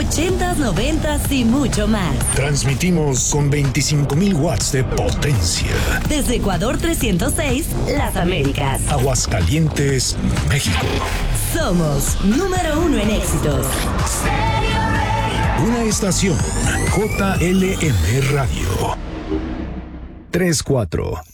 80s, 90s y mucho más. Transmitimos con 25,000 watts de potencia. Desde Ecuador 306, Las Américas. Aguascalientes, México. Somos número 1 en éxitos. Una estación JLM Radio. 34